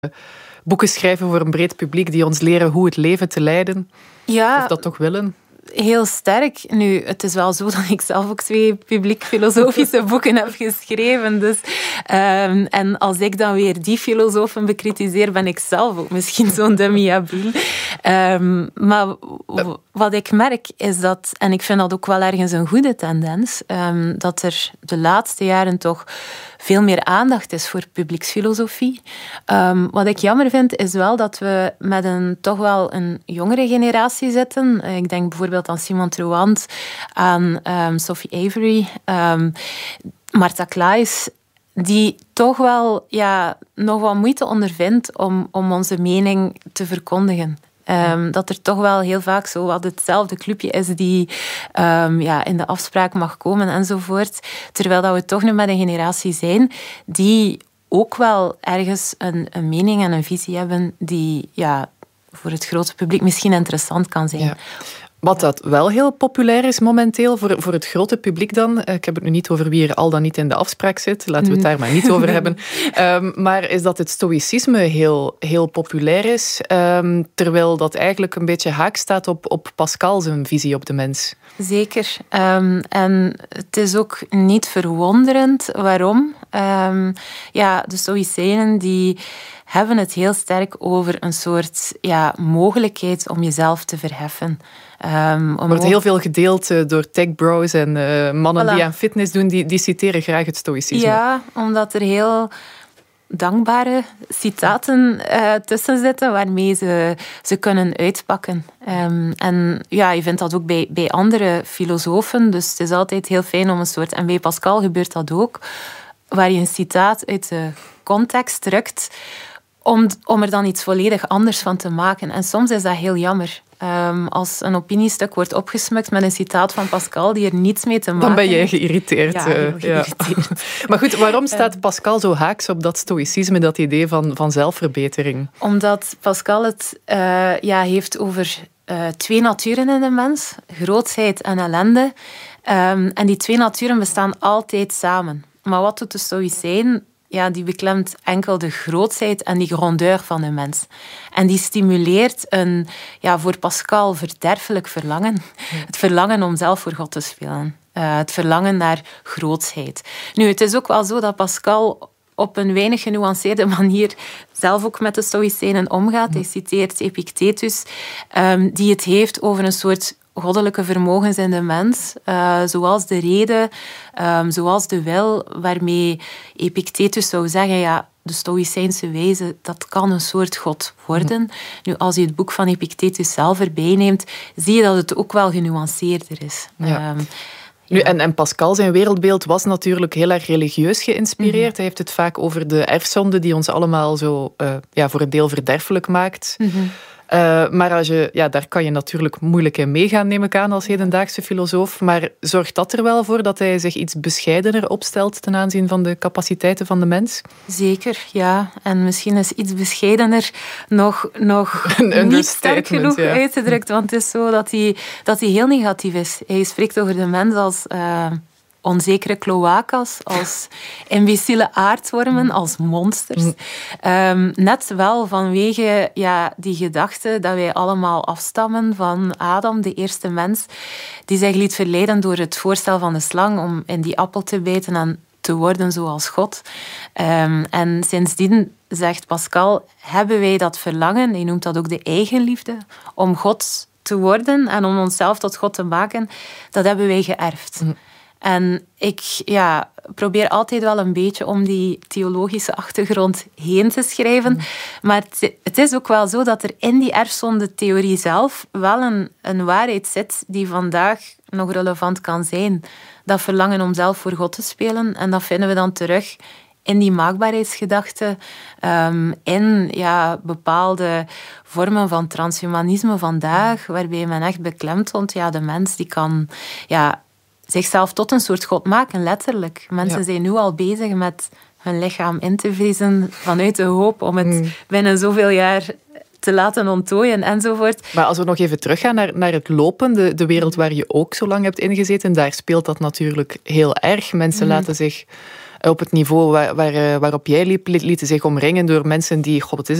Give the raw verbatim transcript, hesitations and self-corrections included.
boeken schrijven voor een breed publiek die ons leren hoe het leven te leiden. Ja, of dat toch willen. Heel sterk. Nu, het is wel zo dat ik zelf ook twee publiek-filosofische boeken heb geschreven. Dus, um, en als ik dan weer die filosofen bekritiseer, ben ik zelf ook misschien zo'n demi-habiel. Um, maar w- wat ik merk is dat, en ik vind dat ook wel ergens een goede tendens, um, dat er de laatste jaren toch veel meer aandacht is voor publieksfilosofie. Um, wat ik jammer vind, is wel dat we met een toch wel een jongere generatie zitten. Ik denk bijvoorbeeld aan Simon Trouant, aan um, Sophie Avery, um, Marta Klaes, die toch wel ja, nog wat moeite ondervindt om, om onze mening te verkondigen. Um, dat er toch wel heel vaak zo wat hetzelfde clubje is die um, ja, in de afspraak mag komen enzovoort. Terwijl dat we toch nu met een generatie zijn die ook wel ergens een, een mening en een visie hebben die ja, voor het grote publiek misschien interessant kan zijn. Ja. Wat dat wel heel populair is momenteel voor, voor het grote publiek dan. Ik heb het nu niet over wie er al dan niet in de afspraak zit. Laten we het daar maar niet over hebben. Um, maar is dat het stoïcisme heel, heel populair is. Um, terwijl dat eigenlijk een beetje haak staat op, op Pascal zijn visie op de mens. Zeker. Um, en het is ook niet verwonderend. Waarom? Um, ja, de Stoïcijnen die hebben het heel sterk over een soort ja, mogelijkheid om jezelf te verheffen. Um, er wordt heel veel gedeeld uh, door techbros en uh, mannen voilà. die aan fitness doen, die, die citeren graag het stoïcisme. Ja, omdat er heel dankbare citaten uh, tussen zitten waarmee ze, ze kunnen uitpakken. Um, en ja, je vindt dat ook bij, bij andere filosofen, dus het is altijd heel fijn om een soort... En bij Pascal gebeurt dat ook, waar je een citaat uit de context drukt, om, om er dan iets volledig anders van te maken. En soms is dat heel jammer. Um, als een opiniestuk wordt opgesmukt met een citaat van Pascal die er niets mee te maken heeft. Dan ben jij geïrriteerd. Ja, heel geïrriteerd. Ja. Maar goed, waarom staat Pascal zo haaks op dat stoïcisme, dat idee van, van zelfverbetering? Omdat Pascal het uh, ja, heeft over uh, twee naturen in de mens. Grootsheid en ellende. Um, en die twee naturen bestaan altijd samen. Maar wat doet de stoïcijn? Ja, die beklemt enkel de grootsheid en die grandeur van de mens. En die stimuleert een, ja, voor Pascal, verderfelijk verlangen. Het verlangen om zelf voor God te spelen. Uh, het verlangen naar grootsheid. Nu, het is ook wel zo dat Pascal op een weinig genuanceerde manier zelf ook met de Stoïcijnen omgaat. Hij citeert Epictetus, um, die het heeft over een soort goddelijke vermogens in de mens, uh, zoals de rede, um, zoals de wil, waarmee Epictetus zou zeggen, ja, de Stoïcijnse wijze, dat kan een soort god worden. Nu, als je het boek van Epictetus zelf erbij neemt, zie je dat het ook wel genuanceerder is. Ja. Um, Nu, en, en Pascal, zijn wereldbeeld was natuurlijk heel erg religieus geïnspireerd. Mm-hmm. Hij heeft het vaak over de erfzonde die ons allemaal zo uh, ja, voor een deel verderfelijk maakt. Mm-hmm. Uh, maar als je, ja, daar kan je natuurlijk moeilijk in meegaan, neem ik aan, als hedendaagse filosoof. Maar zorgt dat er wel voor dat hij zich iets bescheidener opstelt ten aanzien van de capaciteiten van de mens? Zeker, ja. En misschien is iets bescheidener nog, nog niet sterk genoeg ja. uitgedrukt. Want het is zo dat hij, dat hij heel negatief is. Hij spreekt over de mens als Uh, onzekere kloakas, als imbeciele aardwormen, als monsters. Um, net wel vanwege ja, die gedachte dat wij allemaal afstammen van Adam, de eerste mens, die zich liet verleiden door het voorstel van de slang om in die appel te bijten en te worden zoals God. Um, en sindsdien, zegt Pascal, hebben wij dat verlangen, hij noemt dat ook de eigenliefde, om God te worden en om onszelf tot God te maken, dat hebben wij geërfd. Mm. En ik ja, probeer altijd wel een beetje om die theologische achtergrond heen te schrijven. Mm. Maar het, het is ook wel zo dat er in die erfzonde-theorie zelf wel een, een waarheid zit die vandaag nog relevant kan zijn. Dat verlangen om zelf voor God te spelen. En dat vinden we dan terug in die maakbaarheidsgedachte, um, in ja, bepaalde vormen van transhumanisme vandaag, waarbij men echt beklemtoont, ja, de mens die kan ja, zichzelf tot een soort god maken, letterlijk. Mensen ja. zijn nu al bezig met hun lichaam in te vriezen vanuit de hoop om het mm. binnen zoveel jaar te laten onttooien enzovoort. Maar als we nog even teruggaan naar, naar het lopen, de, de wereld waar je ook zo lang hebt ingezeten, daar speelt dat natuurlijk heel erg. Mensen mm. laten zich op het niveau waar, waar, waarop jij liep, lieten zich omringen door mensen die, god, het is